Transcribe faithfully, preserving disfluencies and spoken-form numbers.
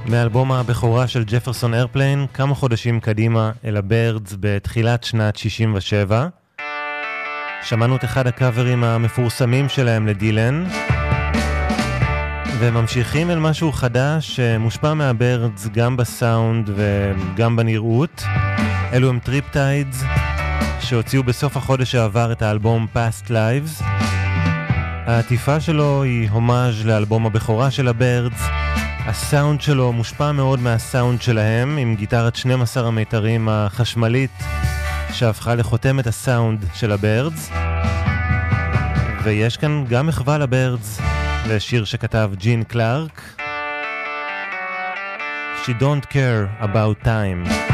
מאלבום הבכורה של ג'פרסון איירפליין, כמה חודשים קדימה אל הבירדס בתחילת שנת שישים ושבע. שמענו את אחד הקאברים המפורסמים שלהם לדילן, וממשיכים אל משהו חדש שמושפע מהבירדס גם בסאונד וגם בנראות. אלו הם טריפטיידס שהוציאו בסוף החודש שעבר את האלבום Past Lives. העטיפה שלו היא הומאז' לאלבום הבכורה של הבירדס. הסאונד שלו מושפע מאוד מהסאונד שלהם, עם גיטרת שנים עשר המיתרים החשמלית שהפכה לחותמת הסאונד של הבירדס. ויש כאן גם מחווה לבירדס לשיר שכתב ג'ין קלארק, She Don't Care About Time.